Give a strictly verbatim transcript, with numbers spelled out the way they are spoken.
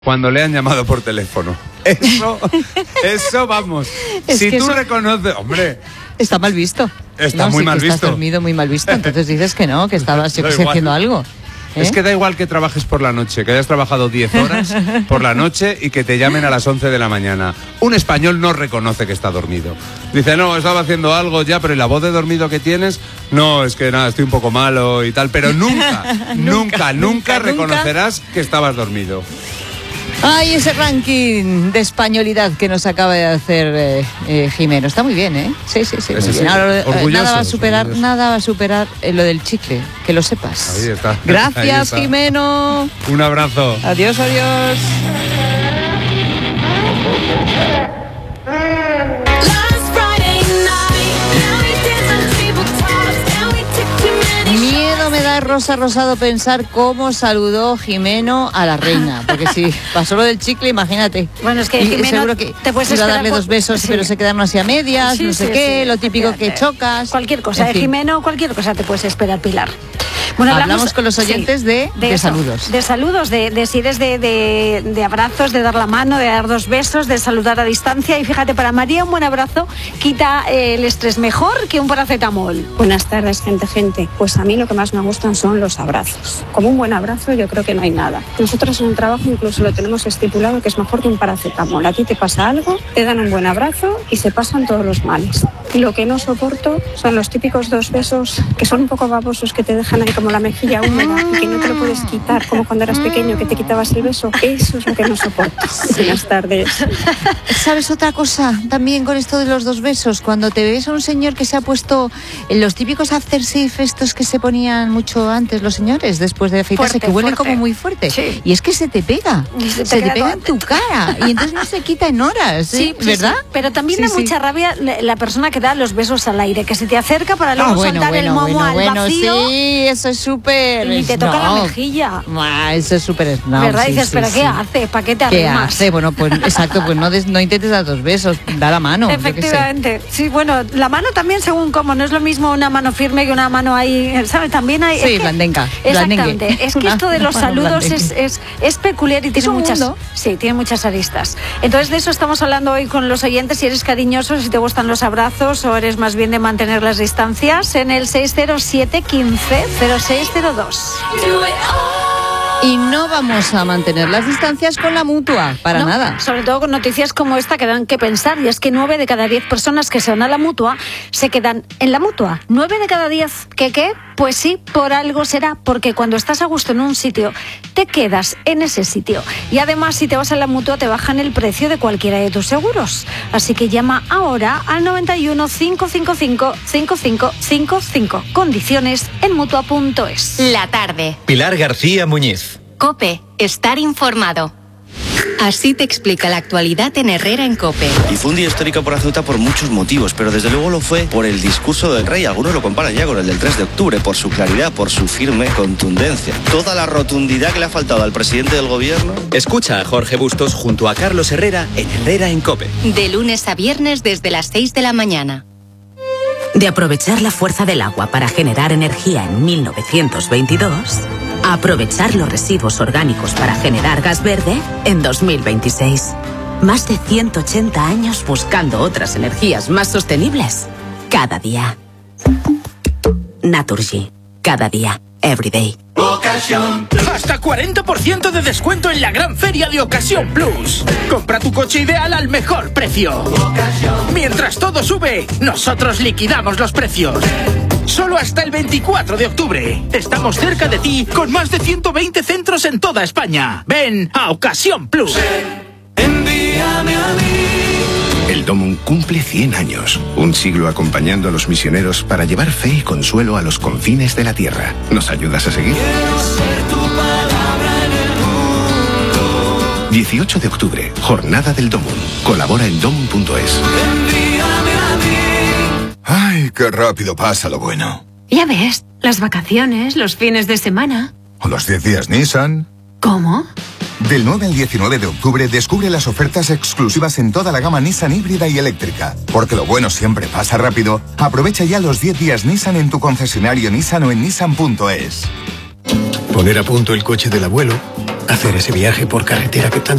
Cuando le han llamado por teléfono. Eso, eso vamos. Es si que tú eso... reconoces... Hombre... Está mal visto. Está no, muy sí, mal que visto. Estás dormido, muy mal visto. Entonces dices que no, que estabas yo que sé, haciendo algo. ¿Eh? Es que da igual que trabajes por la noche, que hayas trabajado diez horas por la noche y que te llamen a las once de la mañana. Un español no reconoce que está dormido. Dice, no, estaba haciendo algo ya, pero ¿y la voz de dormido que tienes? No, es que nada, estoy un poco malo y tal. Pero nunca, nunca, nunca, nunca reconocerás nunca. que estabas dormido. Ay, ese ranking de españolidad que nos acaba de hacer eh, eh, Jimeno. Está muy bien, ¿eh? Sí, sí, sí. sí, sí. Ahora, nada va a superar, orgulloso. nada va a superar eh, lo del chicle, que lo sepas. Ahí está. Gracias, Ahí está. Jimeno. Un abrazo. Adiós, adiós. Miedo me da, Rosa Rosado, pensar cómo saludó Jimeno a la reina, porque si pasó lo del chicle, imagínate. Bueno, es que Jimeno, seguro que te puedes iba a darle por... dos besos, sí. pero se quedaron así a medias, sí, no sé sí, qué, sí, lo típico que chocas. Cualquier cosa, de Jimeno, cualquier cosa te puedes esperar, Pilar. Bueno, hablamos, hablamos con los oyentes sí, de, de, de saludos. De saludos, de, de si eres de, de, de abrazos, de dar la mano, de dar dos besos, de saludar a distancia. Y fíjate, para María un buen abrazo quita eh, el estrés mejor que un paracetamol. Buenas tardes, gente, gente. Pues a mí lo que más me gustan son los abrazos. Como un buen abrazo yo creo que no hay nada. Nosotros en el trabajo incluso lo tenemos estipulado que es mejor que un paracetamol. A ti te pasa algo, te dan un buen abrazo y se pasan todos los males. Lo que no soporto son los típicos dos besos que son un poco babosos, que te dejan ahí como la mejilla húmeda y que no te lo puedes quitar, como cuando eras pequeño que te quitabas el beso. Eso es lo que no soporto. Buenas tardes. ¿Sabes otra cosa también con esto de los dos besos? Cuando te ves a un señor que se ha puesto en los típicos aftershave estos que se ponían mucho antes los señores después de afeitarse, fuerte, que huelen fuerte. como muy fuerte. Sí. Y es que se te pega, se te, se te pega en tu cara y entonces no se quita en horas, ¿sí? Sí, ¿verdad? Sí, pero también sí, da sí. mucha rabia la persona que da los besos al aire, que se te acerca para luego ah, bueno, soltar bueno, el momo bueno, al bueno, vacío. Sí, eso es súper. Y te toca no. la mejilla. Ah, eso es súper snob. ¿Verdad? Sí, dices, sí, ¿pero sí. qué hace? ¿Para qué te ¿Qué arrimas? hace? Bueno, pues exacto, pues no, des, no intentes dar dos besos, da la mano. Efectivamente. Sí, bueno, la mano también según cómo, no es lo mismo una mano firme que una mano ahí, ¿sabes? También hay... Sí, es que, blandenga. Exactamente. Blandengue. Es que esto de los saludos es, es, es peculiar y tiene muchas... Mundo. Sí, tiene muchas aristas. Entonces de eso estamos hablando hoy con los oyentes, si eres cariñoso, si te gustan los abrazos o eres más bien de mantener las distancias, en el seis cero siete, quince, cero seis cero dos. Y no vamos a mantener las distancias con la Mutua, para no, nada. Sobre todo con noticias como esta que dan que pensar, y es que nueve de cada diez personas que se van a la Mutua se quedan en la Mutua. Nueve de cada diez, ¿qué qué? Pues sí, por algo será, porque cuando estás a gusto en un sitio, te quedas en ese sitio. Y además, si te vas a la Mutua, te bajan el precio de cualquiera de tus seguros. Así que llama ahora al noventa y uno, cinco cinco cinco, cinco cinco cinco cinco. Condiciones en Mutua punto es. La tarde. Pilar García Muñiz. COPE. Estar informado. Así te explica la actualidad en Herrera en COPE. Y fue un día histórico por Ceuta por muchos motivos, pero desde luego lo fue por el discurso del rey. Algunos lo comparan ya con el del tres de octubre, por su claridad, por su firme contundencia. Toda la rotundidad que le ha faltado al presidente del gobierno. Escucha a Jorge Bustos junto a Carlos Herrera en Herrera en COPE. De lunes a viernes desde las seis de la mañana. De aprovechar la fuerza del agua para generar energía en mil novecientos veintidós, a aprovechar los residuos orgánicos para generar gas verde en dos mil veintiséis. Más de ciento ochenta años buscando otras energías más sostenibles. Cada día. Naturgy. Cada día. Everyday. Ocasión. Hasta cuarenta por ciento de descuento en la gran feria de Ocasión Plus. Compra tu coche ideal al mejor precio. Ocasión. Mientras todo sube, nosotros liquidamos los precios. Solo hasta el veinticuatro de octubre. Estamos cerca de ti con más de ciento veinte centros en toda España. Ven a Ocasión Plus. Envíame a mí. El Domum cumple cien años, un siglo acompañando a los misioneros para llevar fe y consuelo a los confines de la tierra. ¿Nos ayudas a seguir? Quiero ser tu palabra en el mundo. dieciocho de octubre, Jornada del Domum. Colabora en domum punto es. Envíame a mí. Ay, qué rápido pasa lo bueno. Ya ves, las vacaciones, los fines de semana. O los diez días Nissan. ¿Cómo? Del nueve al diecinueve de octubre descubre las ofertas exclusivas en toda la gama Nissan híbrida y eléctrica. Porque lo bueno siempre pasa rápido. Aprovecha ya los diez días Nissan en tu concesionario Nissan o en nissan punto es. Poner a punto el coche del abuelo, Hacer ese viaje por carretera que tanto